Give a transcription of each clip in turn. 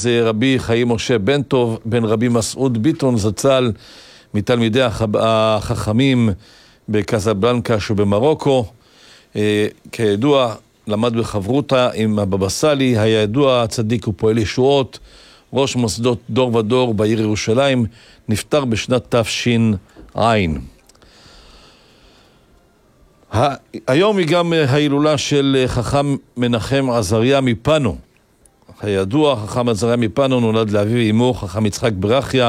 זה רבי חיים משה בן טוב, בן רבי מסעוד ביטון זצ"ל, מתלמידי החכמים בקזבלנקה שבמרוקו. כידוע, למד בחברותה עם הבבא סאלי, היה ידוע צדיק ופועל ישועות, ראש מוסדות דור ודור בעיר ירושלים, נפטר בשנת תש"ע. היום היא גם ההילולה של חכם מנחם עזריה מפנו. הידוע, חכם עזריה מפנו נולד לאביו אמו, חכם יצחק ברכיה,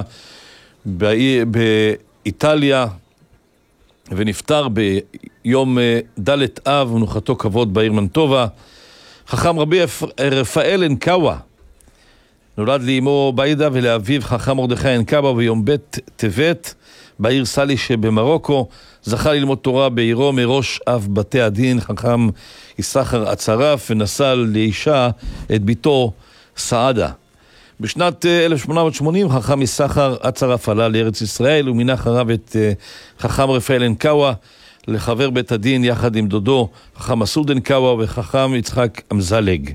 באיטליה, ונפטר ביום ד' אב ונוחתו כבוד בעיר מנטובה. חכם רבי רפאל אנקאווה נולד לאמו ביידה ולאביו חכם מרדכי אנקאווה ביום ב' טבת בעיר סאלי שבמרוקו. זכה ללמוד תורה בעירו מראש אב בתי הדין חכם יששכר אצרף, ונשא לאישה את ביתו סעדה. בשנת 1880 חכם יששכר אצרף עלה לארץ ישראל ומינה אחריו את חכם רפאל אנקאווה לחבר בית הדין יחד עם דודו חכם מסעוד אנקאווה וחכם יצחק אמזלג.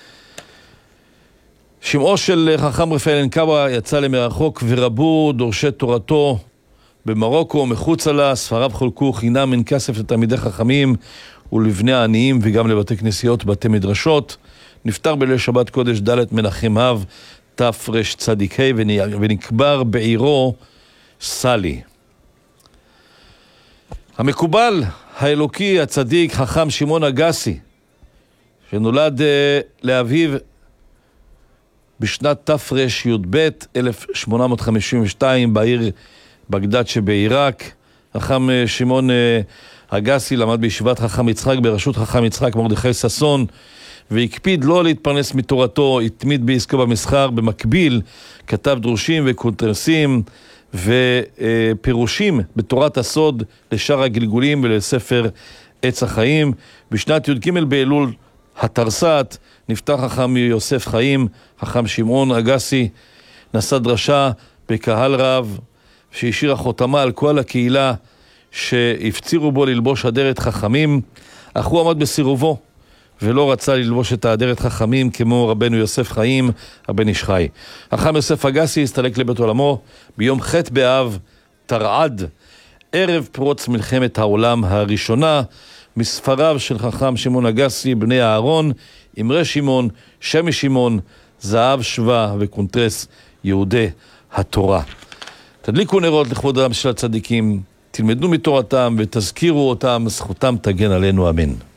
שמעו של חכם רפאל אנקאווה יצא למרחוק ורבו דורשי תורתו במרוקו מחוצה לה. ספריו חולקו חינם אין כסף לתלמידי חכמים ולבני העניים וגם לבתי כנסיות בתי מדרשות. נפטר בליל שבת קודש ד' מנחם אב תרצ"ה ונקבר בעירו סאלי. המקובל האלוקי הצדיק חכם שמעון אגסי, שנולד לאביו בשנת תר"י"ב 1852 בעיר בגדד שבעיראק. חכם שמעון אגסי למד בישיבת חכם יצחק בראשות חכם יצחק מרדכי ששון, והקפיד לא להתפרנס מתורתו, התמיד בעסקו במסחר. במקביל כתב דרושים וקונטרסים ופירושים בתורת הסוד לשאר הגלגולים ולספר עץ החיים. בשנת י"ג באלול התרס"ט נפטר חכם יוסף חיים. חכם שמעון אגסי נשא דרשה בקהל רב שהשאירה חותמה על כל הקהילה שהפצירו בו ללבוש אדרת חכמים, אך הוא עמד בסירובו ולא רצה ללבוש את האדרת חכמים כמו רבנו יוסף חיים הבן איש חי. חכם יוסף אגסי הסתלק לבית עולמו ביום ח' באב תרע"ד, ערב פרוץ מלחמת העולם הראשונה. מספריו של חכם שמעון אגסי: בני אהרון, אמרי שמעון, שמי שמעון, זהב שווה וקונטרס יהודי התורה. תדליקו נרות לכבודם של הצדיקים, תלמדו מתורתם ותזכירו אותם, זכותם תגן עלינו, אמן.